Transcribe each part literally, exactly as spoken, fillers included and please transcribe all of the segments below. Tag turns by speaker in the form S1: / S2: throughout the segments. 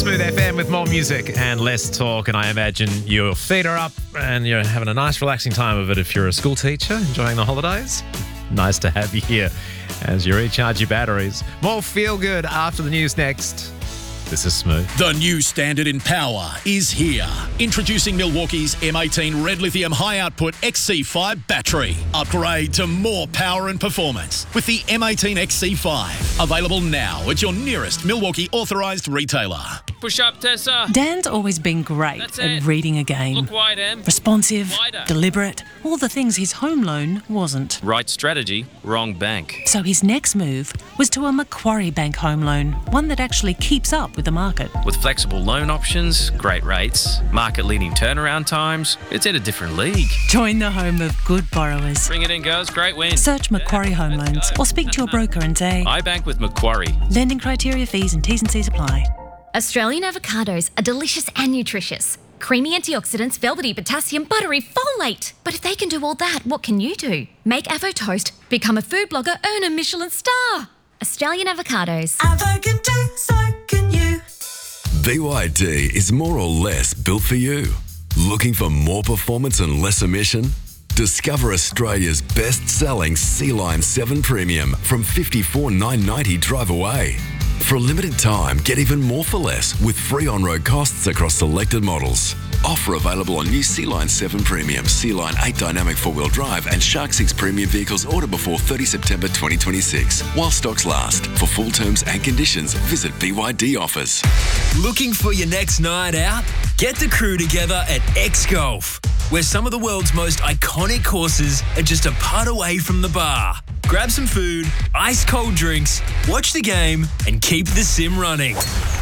S1: Smooth F M with more music and less talk, and I imagine your feet are up and you're having a nice relaxing time of it if you're a school teacher enjoying the holidays. Nice to have you here as you recharge your batteries. More feel good after the news next. This is Smooth.
S2: The new standard in power is here. Introducing Milwaukee's M eighteen Red Lithium High Output X C five battery. Upgrade to more power and performance with the M eighteen X C five. Available now at your nearest Milwaukee authorised retailer.
S3: Push up, Tessa.
S4: Dan's always been great
S3: That's
S4: at
S3: it.
S4: reading a game.
S3: Look wide, Em.
S4: Responsive,
S3: Wider.
S4: deliberate, all the things his home loan wasn't.
S3: Right strategy, wrong bank.
S4: So his next move was to a Macquarie Bank home loan, one that actually keeps up with the market.
S3: With flexible loan options, great rates, market-leading turnaround times, it's in a different league.
S4: Join the home of good borrowers.
S3: Bring it in, girls. Great win.
S4: Search Macquarie
S3: Yeah,
S4: Home
S3: let's
S4: Loans
S3: go.
S4: or speak to your broker and say,
S3: I bank with Macquarie.
S4: lending criteria, fees and T's and C's apply.
S5: Australian avocados are delicious and nutritious. Creamy antioxidants, velvety potassium, buttery folate. But if they can do all that, what can you do? Make Avo Toast, become a food blogger, earn a Michelin star. Australian avocados.
S6: Avo can do, so can you.
S7: B Y D is more or less built for you. Looking for more performance and less emission? Discover Australia's best-selling Sea-Line seven Premium from fifty-four thousand nine hundred ninety dollars drive away. For a limited time, get even more for less with free on-road costs across selected models. Offer available on new Sea-Line seven Premium, Sea-Line eight Dynamic four-wheel drive and Shark six Premium vehicles order before thirtieth September twenty twenty-six. While stocks last. For full terms and conditions, visit B Y D Offers.
S8: Looking for your next night out? Get the crew together at X Golf, where some of the world's most iconic courses are just a putt away from the bar. Grab some food, ice cold drinks, watch the game, and keep the sim running.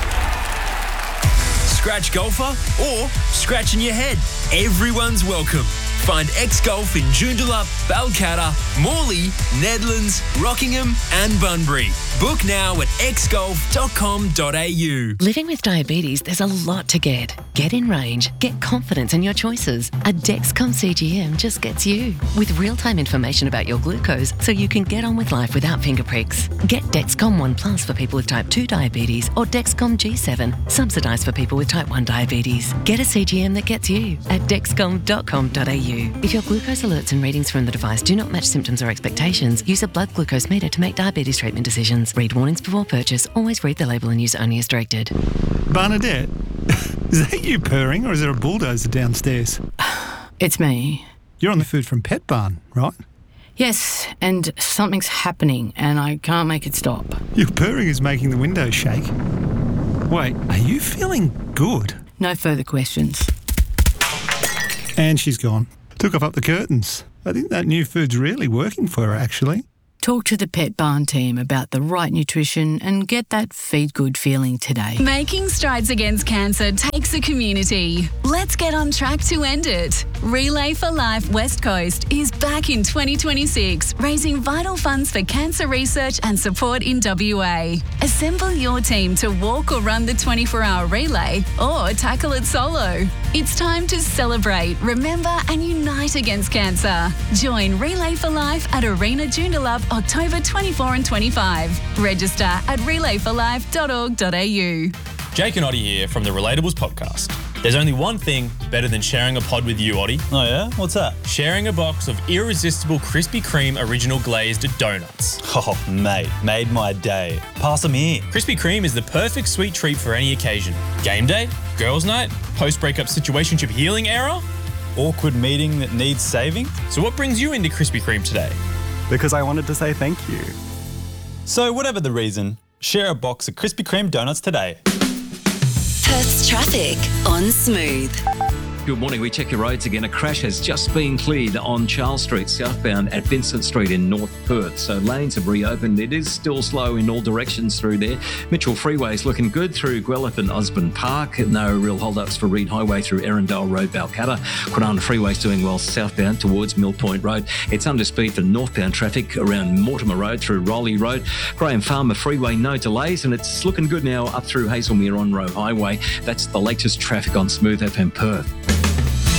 S8: Scratch golfer or scratch in your head. Everyone's welcome. Find X Golf in Joondalup, Balcatta, Morley, Nedlands, Rockingham and Bunbury. Book now at x golf dot com dot a u.
S9: Living with diabetes, there's a lot to get. Get in range, get confidence in your choices. A Dexcom C G M just gets you. With real-time information about your glucose so you can get on with life without finger pricks. Get Dexcom One Plus for people with type two diabetes or Dexcom G seven, subsidised for people with type one diabetes. Get a C G M that gets you at dexcom dot com dot a u. If your glucose alerts and readings from the device do not match symptoms or expectations, use a blood glucose meter to make diabetes treatment decisions. Read warnings before purchase. Always read the label and use only as directed.
S10: Bernadette, is that you purring or is there a bulldozer downstairs?
S11: It's me.
S10: You're on the food from Pet Barn, right?
S11: Yes, and something's happening and I can't make it stop.
S10: Your purring is making the windows shake. Wait, are you feeling good?
S11: No further questions.
S10: And she's gone. Took off up the curtains. I think that new food's really working for her, actually.
S11: Talk to the Pet Barn team about the right nutrition and get that feed good feeling today.
S12: Making strides against cancer takes a community. Let's get on track to end it. Relay for Life West Coast is back in twenty twenty-six, raising vital funds for cancer research and support in W A. Assemble your team to walk or run the twenty-four hour relay or tackle it solo. It's time to celebrate, remember and unite against cancer. Join Relay for Life at Arena Joondalup October twenty-fourth and twenty-fifth. Register at relay for life dot org dot a u.
S13: Jake and Oddie here from the Relatables podcast. There's only one thing better than sharing a pod with you, Oddie.
S14: Oh yeah? What's that?
S13: Sharing a box of irresistible Krispy Kreme original glazed donuts.
S14: Oh, mate, made my day. Pass them here.
S13: Krispy Kreme is the perfect sweet treat for any occasion. Game day, girls' night, post-breakup situationship healing era.
S14: Awkward meeting that needs saving.
S13: So what brings you into Krispy Kreme today?
S15: Because I wanted to say thank you.
S14: So whatever the reason, share a box of Krispy Kreme donuts today.
S16: Perth's traffic on Smooth.
S17: Good morning. We check your roads again. A crash has just been cleared on Charles Street, southbound at Vincent Street in North Perth. So lanes have reopened. It is still slow in all directions through there. Mitchell Freeway is looking good through Guelph and Osborne Park. No real hold-ups for Reed Highway through Erindale Road, Balcatta. Kwinana Freeway is doing well southbound towards Mill Point Road. It's under speed for northbound traffic around Mortimer Road through Rowley Road. Graham Farmer Freeway, no delays, and it's looking good now up through Hazelmere on Roe Highway. That's the latest traffic on Smooth F M Perth.